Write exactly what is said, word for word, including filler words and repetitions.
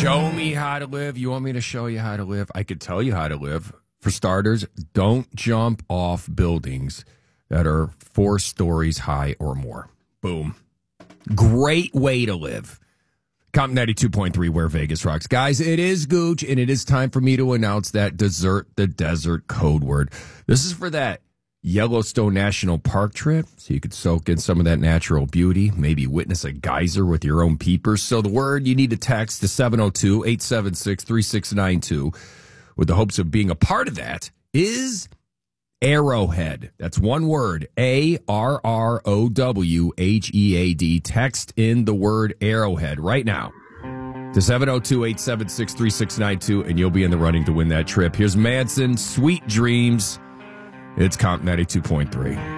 Show me how to live. You want me to show you how to live? I could tell you how to live. For starters, don't jump off buildings that are four stories high or more. Boom. Great way to live. Comp ninety-two point three, where Vegas rocks. Guys, it is Gooch, and it is time for me to announce that Desert the Desert code word. This is for that Yellowstone National Park trip, so you could soak in some of that natural beauty, maybe witness a geyser with your own peepers. So the word you need to text to seven oh two, eight seven six, three six nine two with the hopes of being a part of that is Arrowhead. That's one word, A R R O W H E A D. Text in the word Arrowhead right now to seven oh two, eight seven six, three six nine two, and you'll be in the running to win that trip. Here's Manson, Sweet Dreams. It's Comp ninety-two point three.